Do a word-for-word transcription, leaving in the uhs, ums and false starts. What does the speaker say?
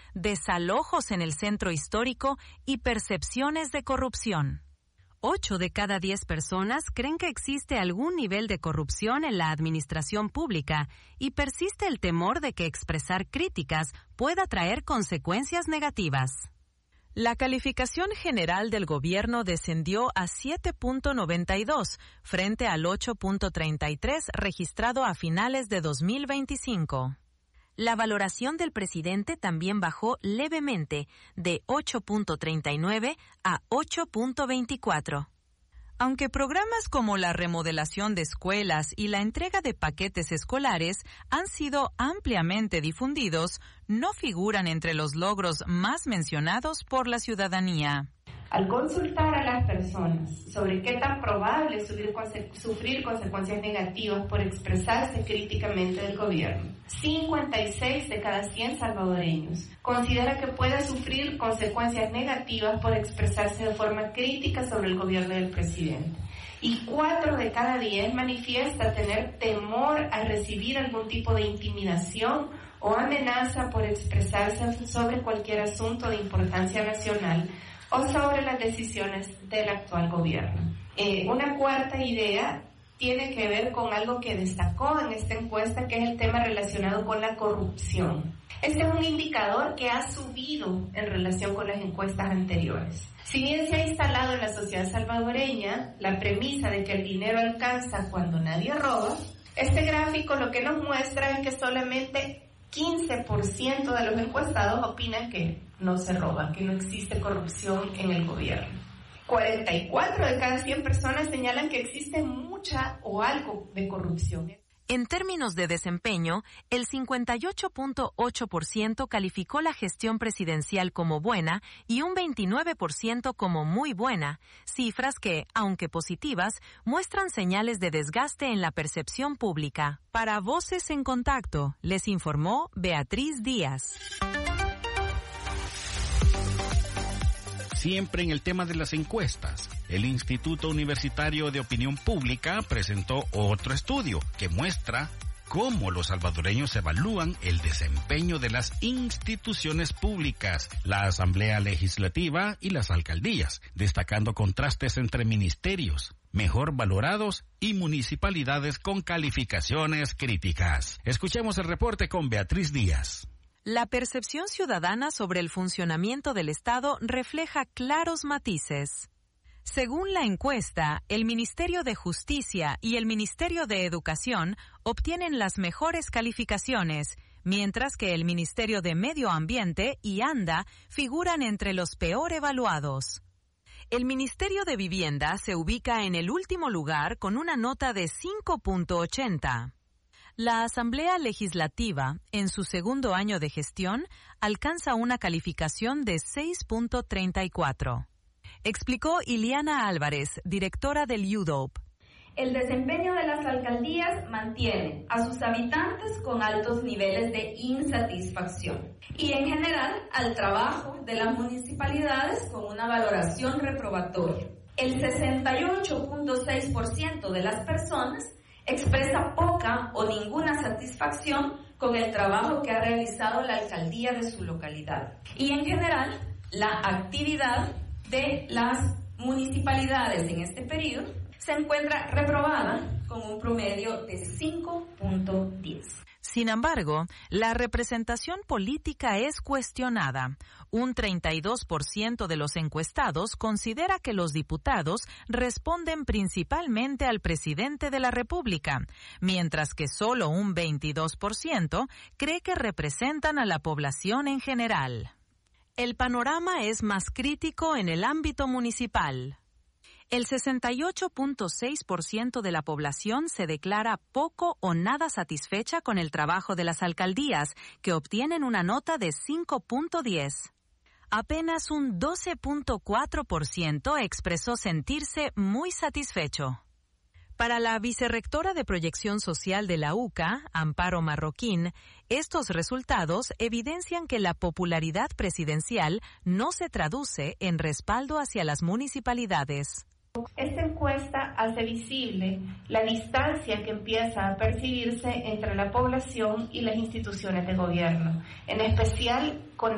desalojos en el centro histórico y percepciones de corrupción. Ocho de cada diez personas creen que existe algún nivel de corrupción en la administración pública y persiste el temor de que expresar críticas pueda traer consecuencias negativas. La calificación general del gobierno descendió a siete punto noventa y dos frente al ocho punto treinta y tres registrado a finales de dos mil veinticinco. La valoración del presidente también bajó levemente de ocho punto treinta y nueve a ocho punto veinticuatro. Aunque programas como la remodelación de escuelas y la entrega de paquetes escolares han sido ampliamente difundidos, no figuran entre los logros más mencionados por la ciudadanía. Al consultar a las personas sobre qué tan probable es sufrir, conse- sufrir consecuencias negativas por expresarse críticamente del gobierno, cincuenta y seis de cada cien salvadoreños considera que puede sufrir consecuencias negativas por expresarse de forma crítica sobre el gobierno del presidente. Y cuatro de cada diez manifiesta tener temor a recibir algún tipo de intimidación o amenaza por expresarse sobre cualquier asunto de importancia nacional o sobre las decisiones del actual gobierno. Eh, una cuarta idea tiene que ver con algo que destacó en esta encuesta, que es el tema relacionado con la corrupción. Este es un indicador que ha subido en relación con las encuestas anteriores. Si bien se ha instalado en la sociedad salvadoreña la premisa de que el dinero alcanza cuando nadie roba, este gráfico lo que nos muestra es que solamente quince por ciento de los encuestados opinan que no se roba, que no existe corrupción en el gobierno. cuarenta y cuatro de cada cien personas señalan que existe mucha o algo de corrupción. En términos de desempeño, el cincuenta y ocho punto ocho por ciento calificó la gestión presidencial como buena y un veintinueve por ciento como muy buena, cifras que, aunque positivas, muestran señales de desgaste en la percepción pública. Para Voces en Contacto, les informó Beatriz Díaz. Siempre en el tema de las encuestas, el Instituto Universitario de Opinión Pública presentó otro estudio que muestra cómo los salvadoreños evalúan el desempeño de las instituciones públicas, la Asamblea Legislativa y las alcaldías, destacando contrastes entre ministerios mejor valorados y municipalidades con calificaciones críticas. Escuchemos el reporte con Beatriz Díaz. La percepción ciudadana sobre el funcionamiento del Estado refleja claros matices. Según la encuesta, el Ministerio de Justicia y el Ministerio de Educación obtienen las mejores calificaciones, mientras que el Ministerio de Medio Ambiente y ANDA figuran entre los peor evaluados. El Ministerio de Vivienda se ubica en el último lugar con una nota de cinco punto ochenta. La Asamblea Legislativa, en su segundo año de gestión, alcanza una calificación de seis punto treinta y cuatro. Explicó Iliana Álvarez, directora del U D O P. El desempeño de las alcaldías mantiene a sus habitantes con altos niveles de insatisfacción y en general al trabajo de las municipalidades con una valoración reprobatoria. El sesenta y ocho punto seis por ciento de las personas expresa poca o ninguna satisfacción con el trabajo que ha realizado la alcaldía de su localidad. Y en general, la actividad de las municipalidades en este periodo se encuentra reprobada con un promedio de cinco punto diez. Sin embargo, la representación política es cuestionada. Un treinta y dos por ciento de los encuestados considera que los diputados responden principalmente al presidente de la República, mientras que solo un veintidós por ciento cree que representan a la población en general. El panorama es más crítico en el ámbito municipal. El sesenta y ocho punto seis por ciento de la población se declara poco o nada satisfecha con el trabajo de las alcaldías, que obtienen una nota de cinco punto diez. Apenas un doce punto cuatro por ciento expresó sentirse muy satisfecho. Para la vicerrectora de Proyección Social de la U C A, Amparo Marroquín, estos resultados evidencian que la popularidad presidencial no se traduce en respaldo hacia las municipalidades. Esta encuesta hace visible la distancia que empieza a percibirse entre la población y las instituciones de gobierno, en especial con